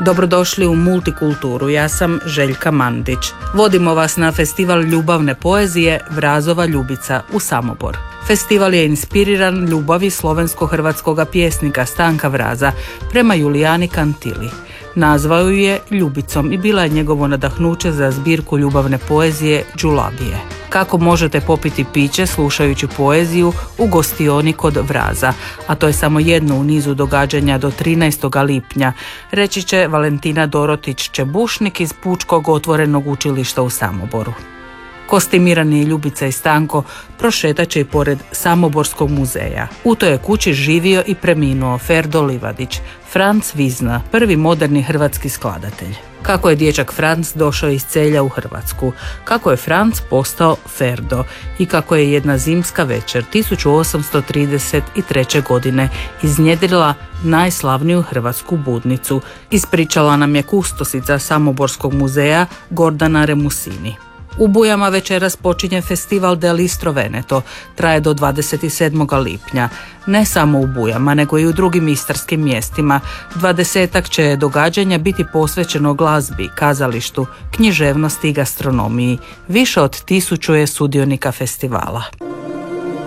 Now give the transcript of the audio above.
Dobrodošli u Multikulturu, ja sam Željka Mandić. Vodimo vas na festival ljubavne poezije Vrazova Ljubica u Samobor. Festival je inspiriran ljubavi slovensko-hrvatskog pjesnika Stanka Vraza prema Julijani Kantili. Nazvao ju je Ljubicom i bila je njegovo nadahnuće za zbirku ljubavne poezije Đulabije. Kako možete popiti piće slušajući poeziju u gostioni kod Vraza, a to je samo jedno u nizu događanja do 13. lipnja, reći će Valentina Dorotić-Čebušnik iz Pučkog otvorenog učilišta u Samoboru. Kostimirani Ljubica i Stanko prošetat će i pored Samoborskog muzeja. U toj je kući živio i preminuo Ferdo Livadić, Franc Vizna, prvi moderni hrvatski skladatelj. Kako je dječak Franc došao iz Celja u Hrvatsku, kako je Franc postao Ferdo i kako je jedna zimska večer 1833. godine iznjedrila najslavniju hrvatsku budnicu, ispričala nam je kustosica Samoborskog muzeja Gordana Remusini. U Bujama večeras počinje festival Del Istro Veneto, traje do 27. lipnja. Ne samo u Bujama, nego i u drugim istarskim mjestima. 20-ak će događanja biti posvećeno glazbi, kazalištu, književnosti i gastronomiji. Više od 1000 je sudionika festivala.